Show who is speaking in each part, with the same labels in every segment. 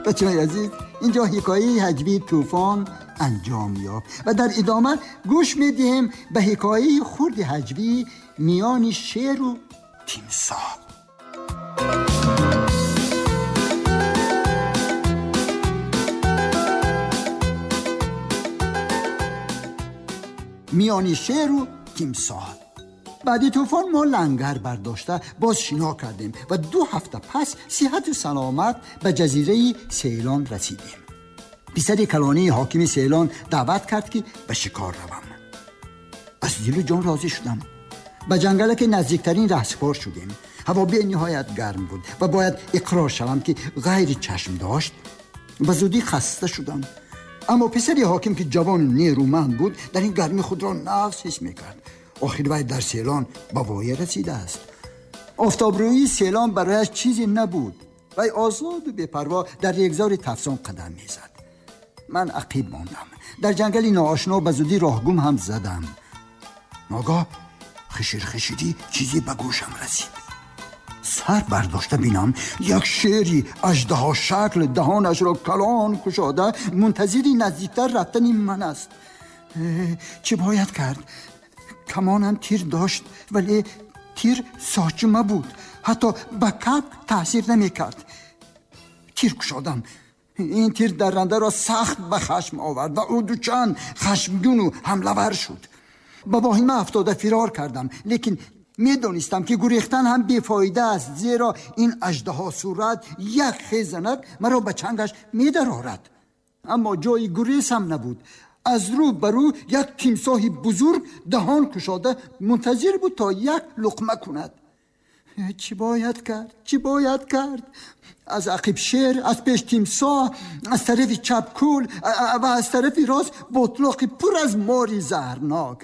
Speaker 1: بچه‌های عزیز، اینجا حکایه هجوی طوفان انجام یافت و در ادامه گوش میدیم به حکایه خرد هجوی میان شیر و تیمساح. میان شیر و تیمساح. بعد طوفان ما لنگر برداشته باز شنا کردیم و 2 هفته پس صحت و سلامت به جزیره سیلان رسیدیم. پسر کلانی حاکم سیلان دعوت کرد که به شکار روم. از دل و جان راضی شدم. به جنگل که نزدیکترین رهسپار شدیم. هوا به نهایت گرم بود و باید اقرار شوم که غیر چشم داشت. به زودی خسته شدم. اما پسر حاکم که جوان نیرومند بود در این گرمی خود را نقص حس میکرد. آخر وقت در سیلان به وای رسیده است. آفتابرویی سیلان برایش چیزی نبود و آزاد و بی‌پروا در یکزار تفسان قدم میزد. من عقیب ماندم. در جنگلی ناآشنا به زودی راهگم هم زدم. ناگاه خشیری چیزی به گوشم رسید. سر برداشته بینم یک شیری اژدها شکل دهانش را کلان کشاده منتظری نزدیکتر رفتن من است. چه باید کرد؟ کمانم تیر داشت ولی تیر ساچمه بود. حتی به کپ تأثیر نمی کرد. تیر کشادم. این تیر درنده را سخت به خشم آورد و او دوچند خشمگین و حمله‌ور شد. با واهمه افتاده فرار کردم، لیکن میدونستم که گریختن هم بیفایده است، زیرا این اژدها صورت یک خیزنک مرا به چنگش میدرآورد. اما جای گریز هم نبود. از رو برو یک تیمساح بزرگ دهان کشاده منتظر بود تا یک لقمه کند. چی باید کرد؟ از عقب شیر، از پیش تیمساح، از طرف چپ کول و از طرف راست بطلاقی پر از ماری زهرناک.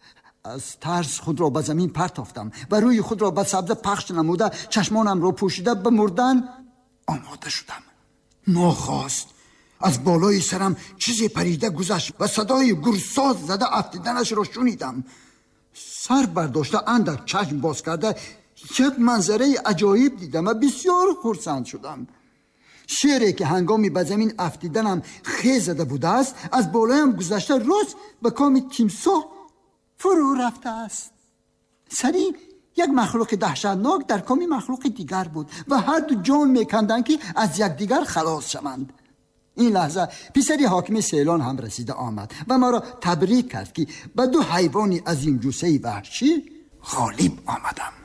Speaker 1: از ترس خود را به زمین پرتافتم و روی خود را به سبزه پخش نموده چشمانم را پوشیده به مردن آماده شدم. ناخواست از بالای سرم چیزی پریده گذشت و صدای گرساز زده افتیدنش را شنیدم. سر برداشته اندک چشم باز کرده یک منظره عجایب دیدم و بسیار خرسند شدم. شیری که هنگامی به زمین افتیدنم خیز زده بوده است از بالایم گذشته راست به کام تیمساح فرو رفته است. سری یک مخلوق دهشتناک در کام مخلوق دیگر بود و هر دو جان میکندند که از یکدیگر خلاص شوند. این لحظه پسری حاکم سیلان هم رسیده آمد و ما را تبریک کرد که به 2 حیوانی از این جثه وحشی غالب آمدم.